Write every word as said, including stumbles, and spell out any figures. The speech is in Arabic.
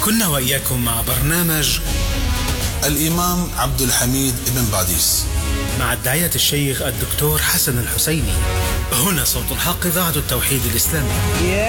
كنا وإياكم مع برنامج الإمام عبد الحميد بن باديس مع الداعية الشيخ الدكتور حسن الحسيني. هنا صوت الحق، إذاعة التوحيد الإسلامي.